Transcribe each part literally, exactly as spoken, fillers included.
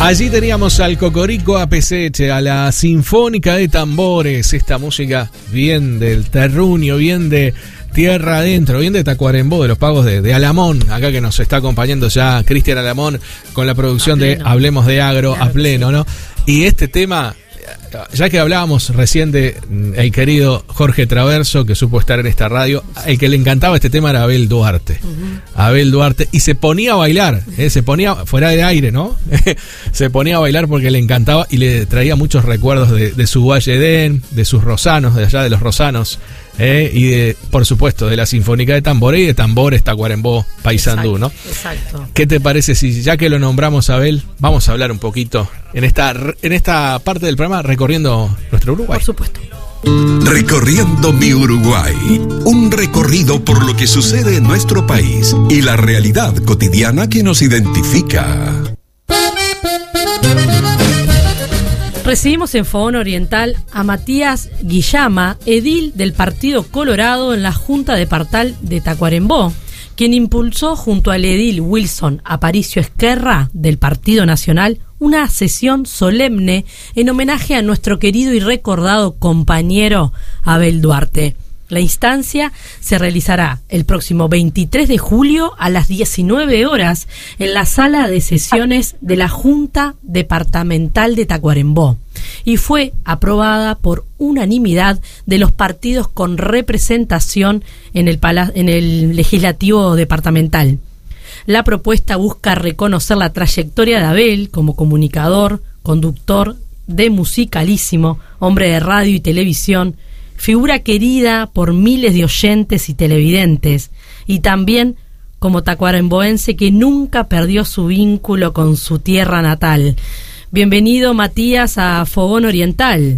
Allí teníamos al Cocorico A P C H, a la Sinfónica de Tambores, esta música bien del terruño, bien de tierra adentro, bien de Tacuarembó, de los pagos de, de Alamón, acá que nos está acompañando ya Cristian Alamón con la producción de Hablemos de Agro a pleno, ¿no? Y este tema, ya que hablábamos recién de el querido Jorge Traverso, que supo estar en esta radio, el que le encantaba este tema era Abel Duarte. Uh-huh. Abel Duarte, y se ponía a bailar, ¿eh? Se ponía fuera de aire, ¿no? Se ponía a bailar porque le encantaba y le traía muchos recuerdos de, de su Valle Edén, de sus rosanos, de allá de los rosanos, ¿eh? Y de, por supuesto, de la Sinfónica de Tambores y de Tambores Tacuarembó, Paysandú, ¿no? Exacto. ¿Qué te parece si, ya que lo nombramos a Abel, vamos a hablar un poquito en esta, en esta parte del programa recorriendo nuestro Uruguay? Por supuesto. Recorriendo mi Uruguay, un recorrido por lo que sucede en nuestro país y la realidad cotidiana que nos identifica. Recibimos en Fogón Oriental a Matías Guillama, edil del Partido Colorado en la Junta Departal de Tacuarembó, quien impulsó junto al edil Wilson Aparicio Esquerra del Partido Nacional una sesión solemne en homenaje a nuestro querido y recordado compañero Abel Duarte. La instancia se realizará el próximo veintitrés de julio a las diecinueve horas en la sala de sesiones de la Junta Departamental de Tacuarembó y fue aprobada por unanimidad de los partidos con representación en el, pala- en el legislativo departamental. La propuesta busca reconocer la trayectoria de Abel como comunicador, conductor de Musicalísimo, hombre de radio y televisión, figura querida por miles de oyentes y televidentes, y también como tacuaremboense que nunca perdió su vínculo con su tierra natal. Bienvenido, Matías, a Fogón Oriental.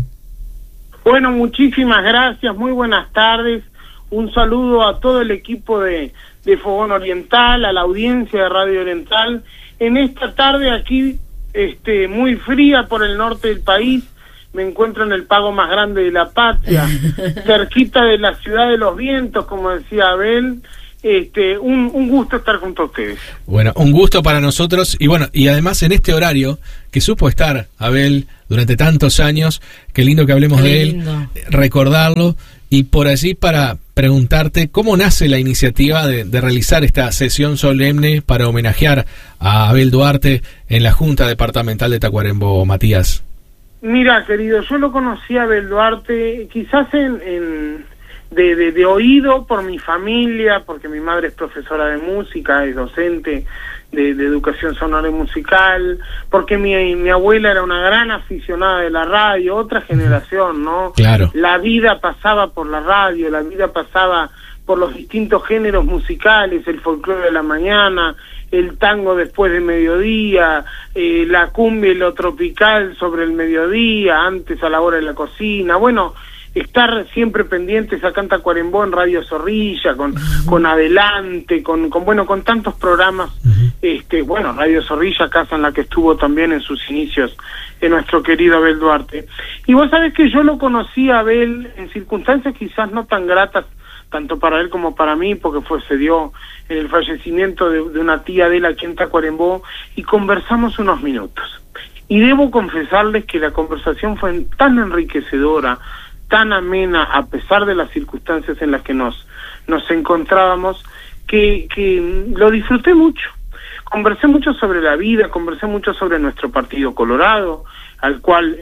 Bueno, muchísimas gracias, muy buenas tardes. Un saludo a todo el equipo de, de Fogón Oriental, a la audiencia de Radio Oriental. En esta tarde aquí, este, muy fría por el norte del país, me encuentro en el pago más grande de la patria, cerquita de la ciudad de los vientos, como decía Abel. Este, un, un gusto estar junto a ustedes. Bueno, un gusto para nosotros, y bueno, y además en este horario que supo estar Abel durante tantos años, qué lindo que hablemos qué de lindo. él, recordarlo, y por allí para preguntarte cómo nace la iniciativa de, de realizar esta sesión solemne para homenajear a Abel Duarte en la Junta Departamental de Tacuarembó, Matías. Mira, querido, yo lo conocí a Abel Duarte quizás en... en De, de, de oído por mi familia, porque mi madre es profesora de música, es docente de, de educación sonora y musical, porque mi, mi abuela era una gran aficionada de la radio, otra generación, ¿no? Claro. La vida pasaba por la radio, la vida pasaba por los distintos géneros musicales, el folclore de la mañana, el tango después de mediodía, eh, la cumbia y lo tropical sobre el mediodía, antes a la hora de la cocina, bueno... estar siempre pendientes acá en Tacuarembó en Radio Zorrilla, con, uh-huh. con Adelante, con, con bueno, con tantos programas, uh-huh. este, bueno, Radio Zorrilla, casa en la que estuvo también en sus inicios, en nuestro querido Abel Duarte. Y vos sabés que yo lo conocí a Abel en circunstancias quizás no tan gratas, tanto para él como para mí, porque fue, se dio en el fallecimiento de, de una tía de él aquí en Tacuarembó, y conversamos unos minutos. Y debo confesarles que la conversación fue tan enriquecedora, tan amena, a pesar de las circunstancias en las que nos nos encontrábamos, que, que lo disfruté mucho. Conversé mucho sobre la vida, conversé mucho sobre nuestro Partido Colorado, al cual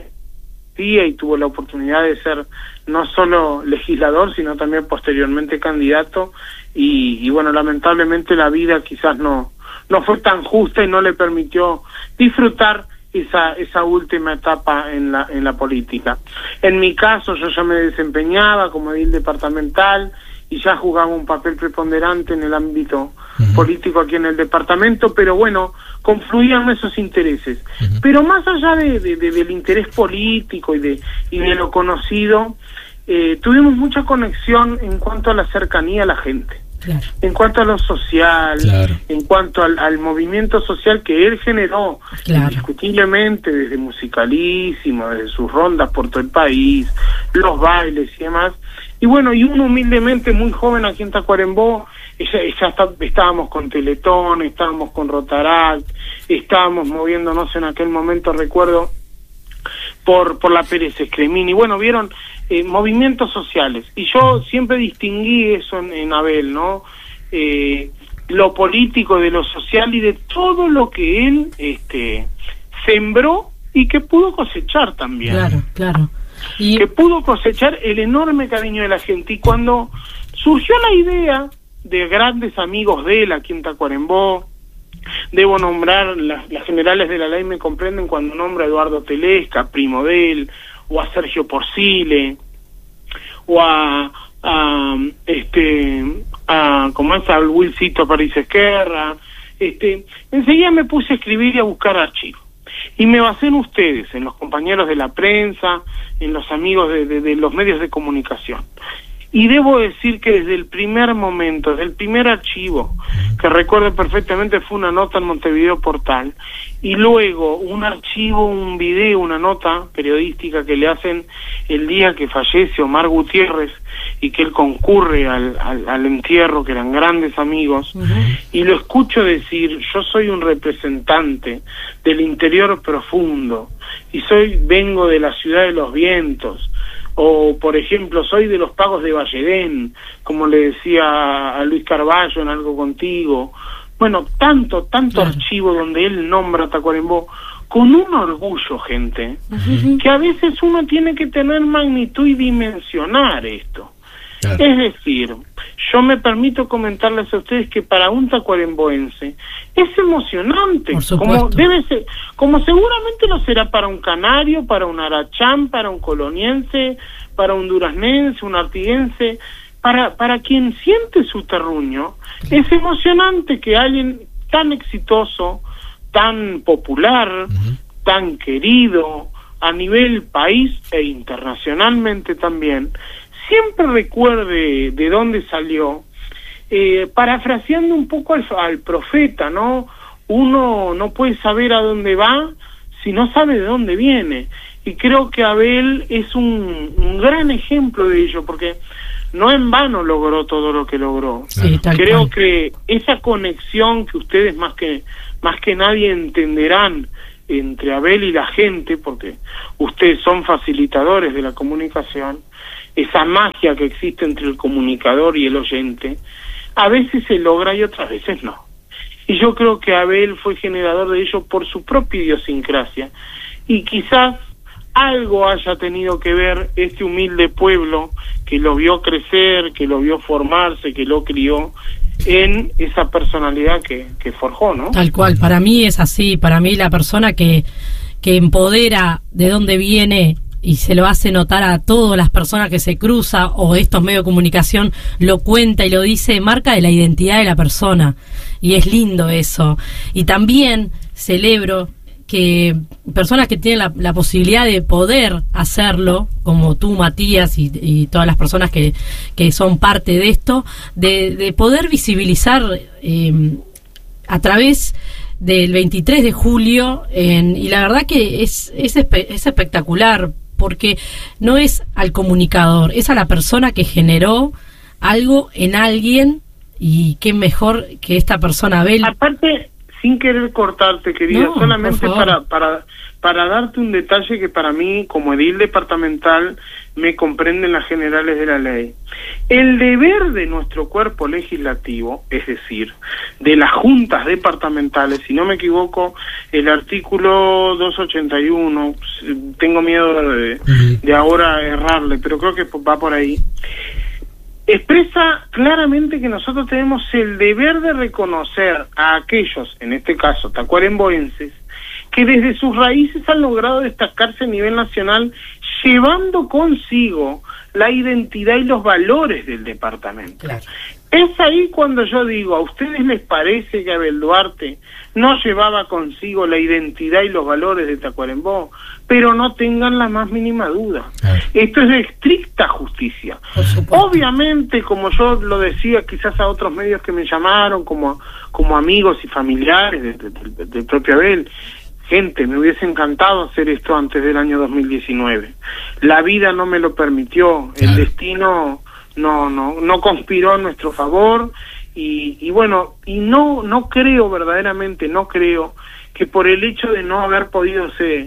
día y tuvo la oportunidad de ser no solo legislador, sino también posteriormente candidato, y, y bueno, lamentablemente la vida quizás no, no fue tan justa y no le permitió disfrutar esa esa última etapa en la en la política. En mi caso, yo ya me desempeñaba como edil departamental y ya jugaba un papel preponderante en el ámbito uh-huh. político aquí en el departamento, pero bueno, confluían esos intereses. Uh-huh. Pero más allá de, de, de del interés político y de y de lo conocido, eh, tuvimos mucha conexión en cuanto a la cercanía a la gente. Claro. En cuanto a lo social, claro. en cuanto al, al movimiento social que él generó, claro. indiscutiblemente desde Musicalísimo, desde sus rondas por todo el país, los bailes y demás. Y bueno, y uno humildemente muy joven aquí en Tacuarembó, ya, ya está, estábamos con Teletón, estábamos con Rotaract, estábamos moviéndonos en aquel momento, recuerdo, por por la Pérez Escremini. Bueno, vieron, eh, movimientos sociales, y yo siempre distinguí eso en, en Abel, ¿no? Eh, lo político de lo social y de todo lo que él este sembró y que pudo cosechar también. Claro, claro. Y... que pudo cosechar el enorme cariño de la gente. Y cuando surgió la idea de grandes amigos de él aquí en Tacuarembó, debo nombrar, las, las generales de la ley me comprenden cuando nombra a Eduardo Telesca, primo de él, o a Sergio Porcile, o a, a este a como es al Wilcito París Esquerra, este enseguida me puse a escribir y a buscar archivos. Y me basé en ustedes, en los compañeros de la prensa, en los amigos de, de, de los medios de comunicación. Y debo decir que desde el primer momento, desde el primer archivo, que recuerdo perfectamente, fue una nota en Montevideo Portal, y luego un archivo, un video, una nota periodística que le hacen el día que fallece Omar Gutiérrez y que él concurre al, al, al entierro, que eran grandes amigos, uh-huh. Y lo escucho decir: yo soy un representante del interior profundo y soy vengo de la ciudad de los vientos. O, por ejemplo, soy de los pagos de Valledén, como le decía a Luis Carballo en Algo Contigo. Bueno, tanto, tanto claro. Archivo donde él nombra a Tacuarembó con un orgullo, gente, uh-huh. que a veces uno tiene que tener magnitud y dimensionar esto. Claro. Es decir, yo me permito comentarles a ustedes que para un tacuaremboense es emocionante, como debe ser, como seguramente lo será para un canario, para un arachán, para un coloniense, para un duraznense, un artiguense, para para quien siente su terruño. Sí. Es emocionante que alguien tan exitoso, tan popular, uh-huh. tan querido a nivel país e internacionalmente también, siempre recuerde de dónde salió, eh, parafraseando un poco al, al profeta, ¿no? Uno no puede saber a dónde va si no sabe de dónde viene. Y creo que Abel es un, un gran ejemplo de ello, porque no en vano logró todo lo que logró. Sí, creo cual. que esa conexión que ustedes más que más que nadie entenderán entre Abel y la gente, porque ustedes son facilitadores de la comunicación, esa magia que existe entre el comunicador y el oyente, a veces se logra y otras veces no. Y yo creo que Abel fue generador de ello por su propia idiosincrasia, y quizás algo haya tenido que ver este humilde pueblo que lo vio crecer, que lo vio formarse, que lo crió en esa personalidad que, que forjó, ¿no? Tal cual, para mí es así. Para mí la persona que, que empodera de dónde viene y se lo hace notar a todas las personas que se cruza, o estos medios de comunicación lo cuenta y lo dice, marca de la identidad de la persona, y es lindo eso. Y también celebro que personas que tienen la, la posibilidad de poder hacerlo, como tú, Matías, y, y todas las personas que, que son parte de esto, de, de poder visibilizar eh, a través del veintitrés de julio, en, y la verdad que es, es, espe- es espectacular, porque no es al comunicador, es a la persona que generó algo en alguien, y qué mejor que esta persona, Abel. Aparte, sin querer cortarte, querida, no, solamente para, para, para darte un detalle que para mí, como edil departamental, me comprenden las generales de la ley. El deber de nuestro cuerpo legislativo, es decir, de las juntas departamentales, si no me equivoco, el artículo doscientos ochenta y uno, tengo miedo de, de ahora errarle, pero creo que va por ahí, expresa claramente que nosotros tenemos el deber de reconocer a aquellos, en este caso tacuaremboenses, que desde sus raíces han logrado destacarse a nivel nacional, llevando consigo la identidad y los valores del departamento. Claro. Es ahí cuando yo digo, ¿a ustedes les parece que Abel Duarte no llevaba consigo la identidad y los valores de Tacuarembó? Pero no tengan la más mínima duda. Claro. Esto es de estricta justicia. Obviamente, como yo lo decía quizás a otros medios que me llamaron, como, como amigos y familiares del de, de, de propio Abel, gente, me hubiese encantado hacer esto antes del año dos mil diecinueve. La vida no me lo permitió, claro. El destino no no no conspiró a nuestro favor, y, y bueno, y no no creo verdaderamente, no creo que por el hecho de no haber podido ser,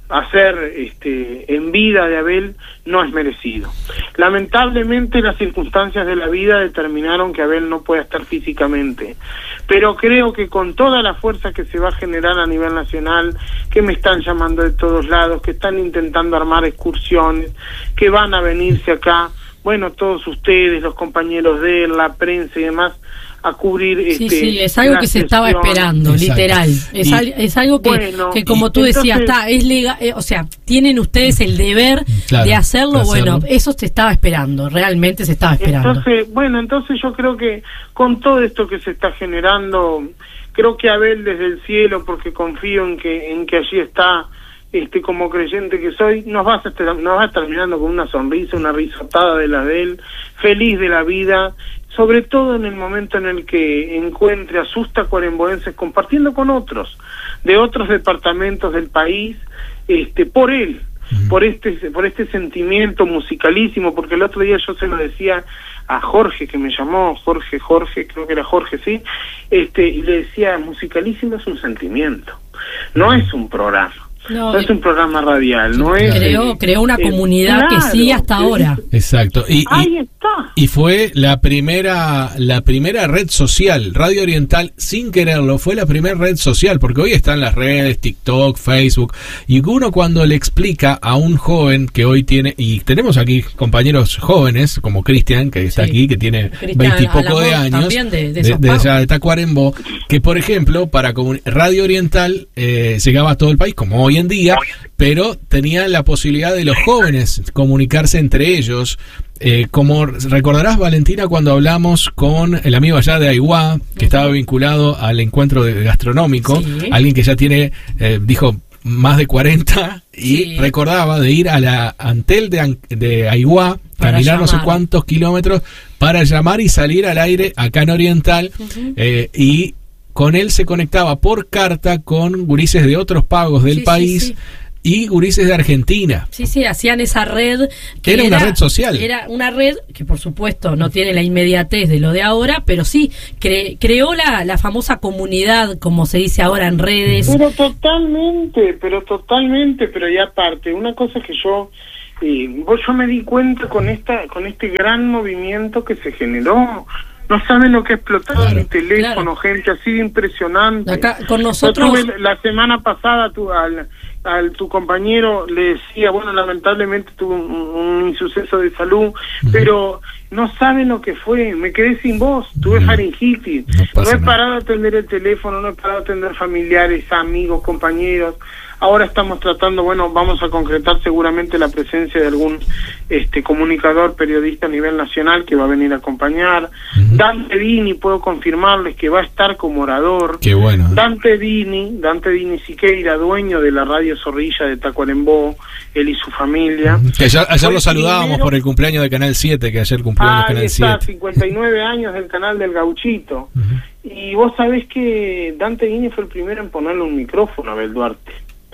hacer este, en vida de Abel no es merecido. Lamentablemente las circunstancias de la vida determinaron que Abel no pueda estar físicamente, pero creo que con toda la fuerza que se va a generar a nivel nacional, que me están llamando de todos lados, que están intentando armar excursiones, que van a venirse acá, bueno, todos ustedes, los compañeros de él, la prensa y demás, a cubrir sí, este, sí, es algo que se estaba esperando. Exacto. Literal, es, y, al, es algo que, bueno, que como tú entonces, decías, está, es legal, eh, o sea, tienen ustedes el deber claro, de, hacerlo, de hacerlo, bueno, eso se estaba esperando, realmente se estaba esperando. Entonces, bueno, entonces yo creo que con todo esto que se está generando, creo que Abel desde el cielo, porque confío en que en que allí está, este como creyente que soy, nos va a estar, nos va a estar mirando con una sonrisa, una risotada de la de él, feliz de la vida, sobre todo en el momento en el que encuentre a sus tacuaremboenses compartiendo con otros, de otros departamentos del país, este por él, uh-huh. por este por este sentimiento musicalísimo, porque el otro día yo se lo decía a Jorge, que me llamó, Jorge, Jorge, creo que era Jorge, sí, este y le decía, musicalísimo es un sentimiento, no es un programa. No, no es un programa radial, no es... Creó, eh, creó una eh, comunidad claro, que sigue hasta ahora. Exacto. Y, ahí y, está. Y fue la primera la primera red social, Radio Oriental, sin quererlo, fue la primera red social, porque hoy están las redes, TikTok, Facebook, y uno cuando le explica a un joven que hoy tiene, y tenemos aquí compañeros jóvenes, como Cristian, que está sí. aquí, que tiene veintipoco de años, de, de, de, de, de, de Tacuarembó, que por ejemplo, para Radio Oriental eh, llegaba a todo el país, como hoy en día, pero tenían la posibilidad de los jóvenes comunicarse entre ellos. Eh, como recordarás, Valentina, cuando hablamos con el amigo allá de Aiguá, que estaba vinculado al encuentro de gastronómico, sí. alguien que ya tiene, eh, dijo, más de cuarenta, y sí. recordaba de ir a la Antel de, de Aiguá, caminar no sé cuántos kilómetros, para llamar y salir al aire acá en Oriental, uh-huh. eh, y con él se conectaba por carta con gurises de otros pagos del sí, país sí, sí. y gurises de Argentina. Sí, sí, hacían esa red. Que era, era una red social. Era una red que por supuesto no tiene la inmediatez de lo de ahora, pero sí, cre, creó la, la famosa comunidad, como se dice ahora en redes. Pero totalmente, pero totalmente, pero ya aparte, una cosa que yo... Eh, yo me di cuenta con esta con este gran movimiento que se generó. No saben lo que ha explotado claro, mi teléfono, claro. gente así de impresionante. Acá, con nosotros... Yo tuve, la semana pasada tu, al, al tu compañero le decía, bueno, lamentablemente tuvo un, un insuceso de salud, uh-huh. pero no saben lo que fue, me quedé sin voz, tuve uh-huh. faringitis, no, no he parado de atender el teléfono, no he parado de atender familiares, amigos, compañeros. Ahora estamos tratando, bueno, vamos a concretar seguramente la presencia de algún este comunicador, periodista a nivel nacional que va a venir a acompañar. Uh-huh. Dante Dini, puedo confirmarles que va a estar como orador. Qué bueno. Dante Dini, Dante Dini Siqueira, dueño de la radio Zorrilla de Tacuarembó, él y su familia. Uh-huh. Que ayer, ayer lo saludábamos primero, por el cumpleaños de Canal siete, que ayer cumplió el Canal siete. Ahí está, cincuenta y nueve años del canal del Gauchito. Uh-huh. Y vos sabés que Dante Dini fue el primero en ponerle un micrófono a Abel Duarte.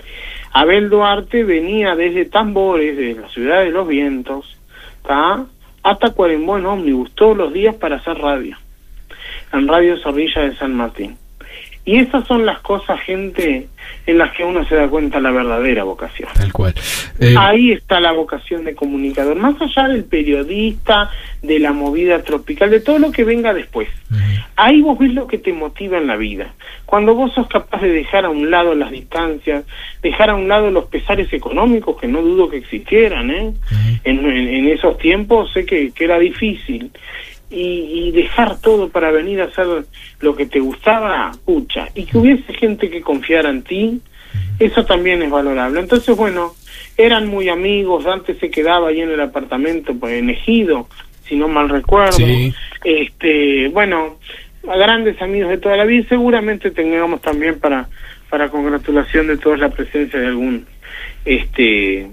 Abel Duarte venía desde Tambores, de la ciudad de los vientos, ¿tá? hasta Tacuarembó en ómnibus, todos los días para hacer radio, en Radio Zorrilla de San Martín. Y esas son las cosas, gente, en las que uno se da cuenta la verdadera vocación. Tal cual. Eh... Ahí está la vocación de comunicador, más allá del periodista, de la movida tropical, de todo lo que venga después. Uh-huh. Ahí vos ves lo que te motiva en la vida. Cuando vos sos capaz de dejar a un lado las distancias, dejar a un lado los pesares económicos, que no dudo que existieran, ¿eh? Uh-huh. en, en, en esos tiempos sé que, que era difícil. Y, y dejar todo para venir a hacer lo que te gustaba, pucha, y que hubiese gente que confiara en ti, eso también es valorable. Entonces, bueno, eran muy amigos. Dante se quedaba ahí en el apartamento, pues, en Ejido, si no mal recuerdo. Sí. Este, bueno, a grandes amigos de toda la vida, y seguramente tengamos también para para congratulación de todos la presencia de algún este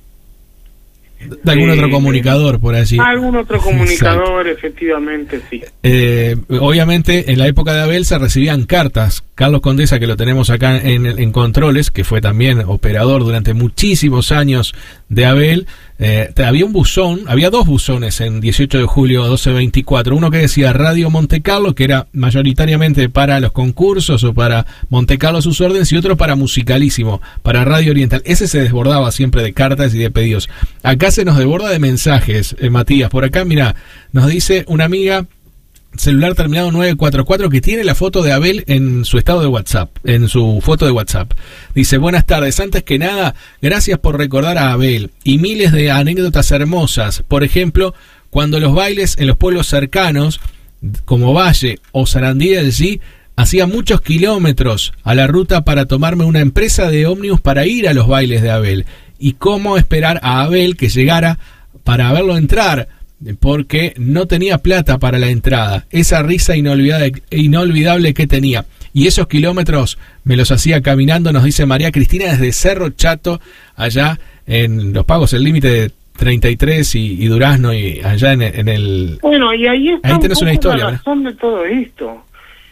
de algún eh, otro comunicador, por así. Algún otro comunicador, exacto. Efectivamente, sí. Eh, obviamente, en la época de Abel se recibían cartas. Carlos Condesa, que lo tenemos acá en, en Controles, que fue también operador durante muchísimos años de Abel, eh, había un buzón, había dos buzones en dieciocho de julio doce veinticuatro, uno que decía Radio Monte Carlo, que era mayoritariamente para los concursos o para Monte Carlo sus órdenes, y otro para Musicalísimo, para Radio Oriental. Ese se desbordaba siempre de cartas y de pedidos. Acá se nos desborda de mensajes, eh, Matías. Por acá, mira, nos dice una amiga, celular terminado nueve cuatro cuatro, que tiene la foto de Abel en su estado de WhatsApp, en su foto de WhatsApp. Dice: buenas tardes, antes que nada, gracias por recordar a Abel y miles de anécdotas hermosas. Por ejemplo, cuando los bailes en los pueblos cercanos, como Valle o Sarandí del G, hacía muchos kilómetros a la ruta para tomarme una empresa de ómnibus para ir a los bailes de Abel. Y cómo esperar a Abel que llegara para verlo entrar, porque no tenía plata para la entrada. Esa risa inolvidable, inolvidable que tenía. Y esos kilómetros me los hacía caminando, nos dice María Cristina, desde Cerro Chato, allá en Los Pagos, el límite de treinta y tres y, y Durazno, y allá en, en el... Bueno, y ahí está ahí un tenés poco una historia, la razón de todo esto.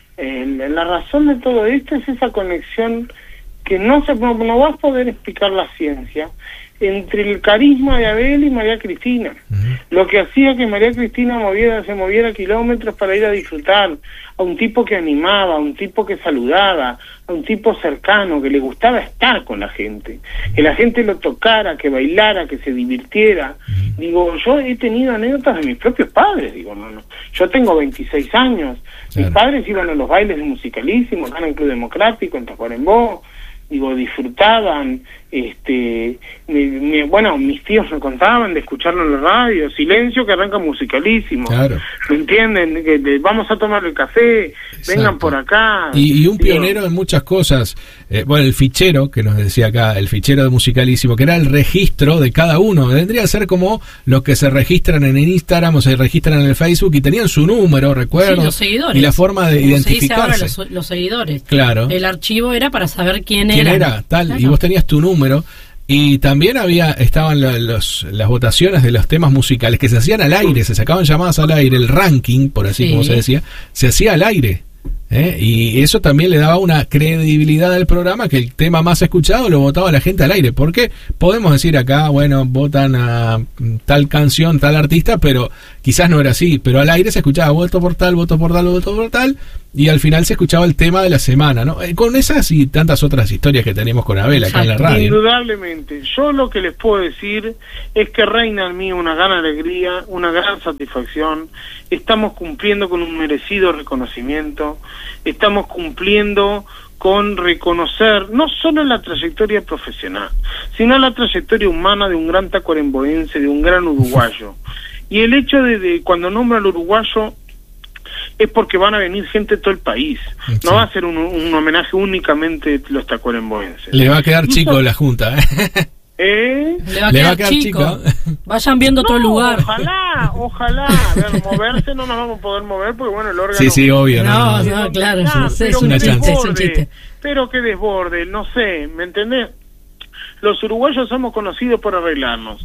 Eh, la razón de todo esto es esa conexión que no se no, no vas a poder explicar la ciencia, entre el carisma de Abel y María Cristina. Uh-huh. Lo que hacía que María Cristina moviera, se moviera kilómetros para ir a disfrutar, a un tipo que animaba, a un tipo que saludaba, a un tipo cercano, que le gustaba estar con la gente, que la gente lo tocara, que bailara, que se divirtiera. Uh-huh. Digo, yo he tenido anécdotas de mis propios padres, digo, no, no. Yo tengo veintiséis años, claro. Mis padres iban a los bailes de Musicalísimo, acá en el Club Democrático, en Tacuarembó, digo, disfrutaban, este, mi, mi, bueno, mis tíos me contaban de escucharlo en la radio, Silencio que arranca Musicalísimo, claro. ¿Me entienden? Que, de, vamos a tomar el café, exacto. Vengan por acá. Y, y un digo, pionero en muchas cosas, eh, bueno, el fichero, que nos decía acá, el fichero de Musicalísimo, que era el registro de cada uno, vendría a ser como los que se registran en Instagram o se registran en el Facebook y tenían su número, recuerdo, sí, los seguidores, y la forma de como identificarse. Se dice ahora, los, los seguidores. Claro. El archivo era para saber quién, ¿Quién era. era? Tal, claro. Y vos tenías tu número. Y también había estaban los, los, las votaciones de los temas musicales que se hacían al aire, se sacaban llamadas al aire, el ranking, por así sí. como se decía, se hacía al aire. ¿eh? Y eso también le daba una credibilidad al programa, que el tema más escuchado lo votaba la gente al aire. Porque podemos decir acá, bueno, votan a tal canción, tal artista, pero quizás no era así. Pero al aire se escuchaba voto por tal, voto por tal, voto por tal, y al final se escuchaba el tema de la semana, ¿no? Con esas y tantas otras historias que tenemos con Abel acá en la radio. Indudablemente. Yo lo que les puedo decir es que reina en mí una gran alegría, una gran satisfacción. Estamos cumpliendo con un merecido reconocimiento. Estamos cumpliendo con reconocer no solo la trayectoria profesional, sino la trayectoria humana de un gran tacuaremboense, de un gran uruguayo. Y el hecho de, de cuando nombra al uruguayo es porque van a venir gente de todo el país. Sí. No va a ser un, un homenaje únicamente de los tacuaremboenses. Le va a quedar chico Eso, la Junta, ¿eh? ¿Eh? Le va a, Le quedar, va a quedar chico. chico. Vayan viendo no, otro lugar. Ojalá, ojalá. A ver, moverse no nos vamos a poder mover porque, bueno, el órgano... Sí, sí, obvio. No, no, no claro. Está, es, es una chiste, es un chiste. Pero que desborde, no sé, ¿me entendés? Los uruguayos somos conocidos por arreglarnos.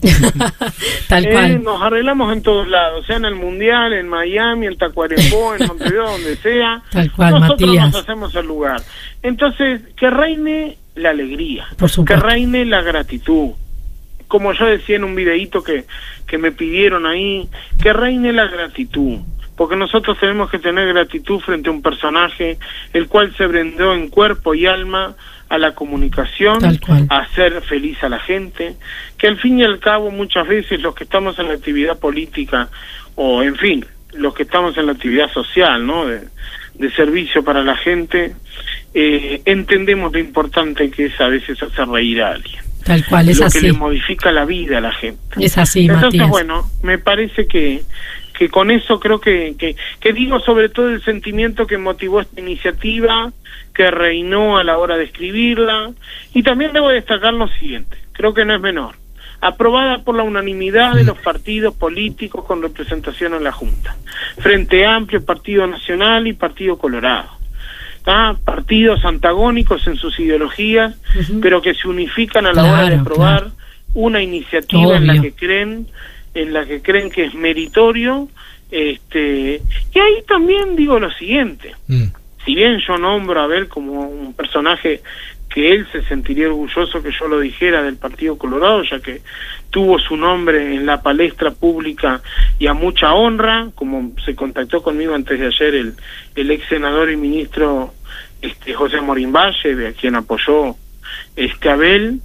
Tal cual. Eh, nos arreglamos en todos lados, sea en el Mundial, en Miami, en Tacuarembó, en Montevideo, donde sea. Tal cual, Nosotros Matías. nos hacemos el lugar. Entonces, que reine la alegría, por supuesto. Que reine la gratitud. Como yo decía en un videíto que, que me pidieron ahí, que reine la gratitud. Porque nosotros tenemos que tener gratitud frente a un personaje el cual se brindó en cuerpo y alma a la comunicación, a hacer feliz a la gente, que al fin y al cabo muchas veces los que estamos en la actividad política, o en fin, los que estamos en la actividad social, ¿no?, de, de servicio para la gente, eh, entendemos lo importante que es a veces hacer reír a alguien. Tal cual, es lo así. que le modifica la vida a la gente. Es así, Entonces, Matías. bueno, me parece que que con eso creo que, que, que digo sobre todo el sentimiento que motivó esta iniciativa, que reinó a la hora de escribirla, y también debo destacar lo siguiente, creo que no es menor, aprobada por la unanimidad de los partidos políticos con representación en la Junta, Frente Amplio, Partido Nacional y Partido Colorado. ¿Ah? Partidos antagónicos en sus ideologías, uh-huh. pero que se unifican a la claro, hora de aprobar claro. una iniciativa Obvio. en la que creen en la que creen que es meritorio, este y ahí también digo lo siguiente, mm. si bien yo nombro a Abel como un personaje que él se sentiría orgulloso que yo lo dijera del Partido Colorado, ya que tuvo su nombre en la palestra pública y a mucha honra, como se contactó conmigo antes de ayer el, el ex senador y ministro este José Morín Valle, de a quien apoyó este Abel,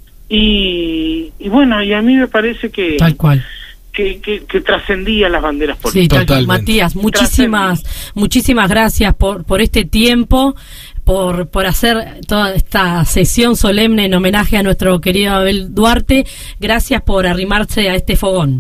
y, y bueno, y a mí me parece que tal cual que, que, que trascendía las banderas políticas. Sí, tal cual. Matías, muchísimas muchísimas gracias por por este tiempo, por por hacer toda esta sesión solemne en homenaje a nuestro querido Abel Duarte. Gracias por arrimarse a este fogón.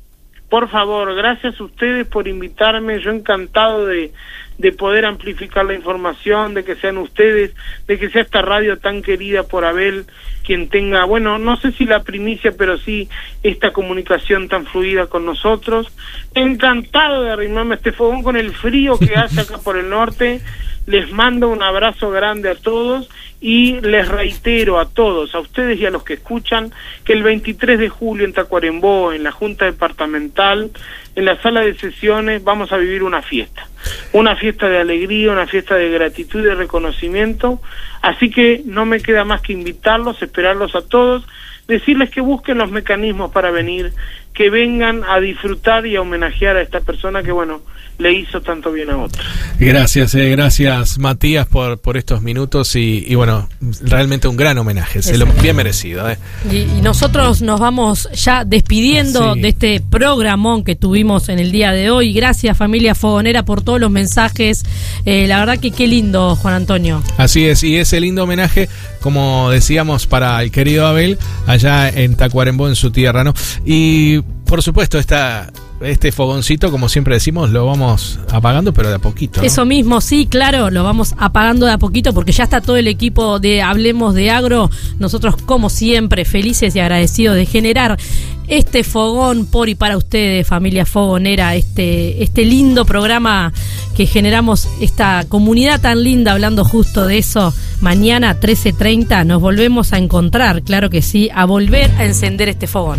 Por favor, gracias a ustedes por invitarme. Yo encantado de de poder amplificar la información, de que sean ustedes, de que sea esta radio tan querida por Abel quien tenga, bueno, no sé si la primicia, pero sí esta comunicación tan fluida con nosotros. Encantado de arrimarme a este fogón con el frío que hace acá por el norte. Les mando un abrazo grande a todos y les reitero a todos, a ustedes y a los que escuchan, que el veintitrés de julio en Tacuarembó, en la Junta Departamental, en la sala de sesiones, vamos a vivir una fiesta. Una fiesta de alegría, una fiesta de gratitud y de reconocimiento. Así que no me queda más que invitarlos, esperarlos a todos, decirles que busquen los mecanismos para venir, que vengan a disfrutar y a homenajear a esta persona que, bueno, le hizo tanto bien a otros. Gracias, eh, gracias Matías por, por estos minutos y, y bueno, realmente un gran homenaje, se lo bien merecido. Eh. Y, y nosotros nos vamos ya despidiendo sí. de este programón que tuvimos en el día de hoy. Gracias familia fogonera por todos los mensajes, eh, la verdad que qué lindo, Juan Antonio. Así es, y ese lindo homenaje, como decíamos, para el querido Abel, allá en Tacuarembó, en su tierra, ¿no? Y por supuesto, esta... este fogoncito, como siempre decimos, lo vamos apagando, pero de a poquito, ¿no? Eso mismo, sí, claro, lo vamos apagando de a poquito porque ya está todo el equipo de Hablemos de Agro. Nosotros, como siempre, felices y agradecidos de generar este fogón por y para ustedes, familia fogonera, este, este lindo programa que generamos, esta comunidad tan linda, hablando justo de eso. Mañana, trece treinta, nos volvemos a encontrar, claro que sí, a volver a encender este fogón.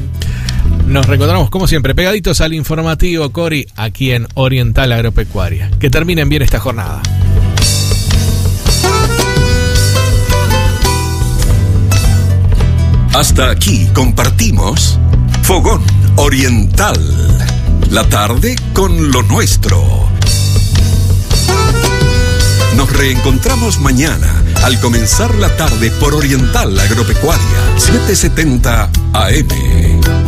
Nos reencontramos como siempre, pegaditos al informativo, Cori, aquí en Oriental Agropecuaria. Que terminen bien esta jornada. Hasta aquí compartimos Fogón Oriental. La tarde con lo nuestro. Nos reencontramos mañana al comenzar la tarde por Oriental Agropecuaria, setecientos setenta A M.